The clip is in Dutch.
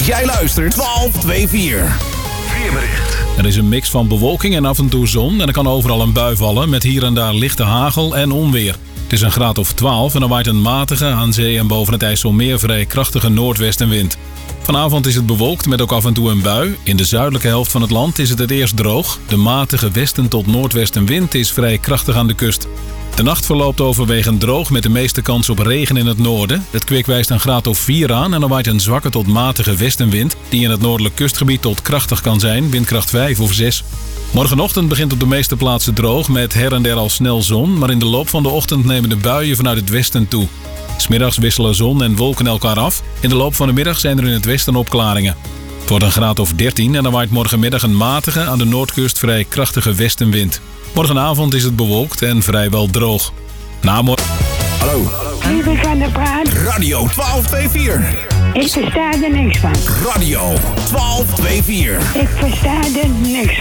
Jij luistert 1224. Weerbericht. Er is een mix van bewolking en af en toe zon en er kan overal een bui vallen met hier en daar lichte hagel en onweer. Het is een graad of 12 en er waait een matige, aan zee en boven het IJsselmeer vrij krachtige noordwestenwind. Vanavond is het bewolkt met ook af en toe een bui. In de zuidelijke helft van het land is het eerst droog. De matige westen tot noordwestenwind is vrij krachtig aan de kust. De nacht verloopt overwegend droog met de meeste kans op regen in het noorden. Het kwik wijst een graad of 4 aan en er waait een zwakke tot matige westenwind die in het noordelijk kustgebied tot krachtig kan zijn, windkracht 5 of 6. Morgenochtend begint op de meeste plaatsen droog met her en der al snel zon, maar in de loop van de ochtend nemen de buien vanuit het westen toe. 'S Middags wisselen zon en wolken elkaar af. In de loop van de middag zijn er in het westen opklaringen. Het wordt een graad of 13 en er waait morgenmiddag een matige, aan de noordkust vrij krachtige westenwind. Morgenavond is het bewolkt en vrijwel droog. Hallo. Lieve van de Praat. Radio 1224. Ik versta er niks van. Radio 1224. Ik versta er niks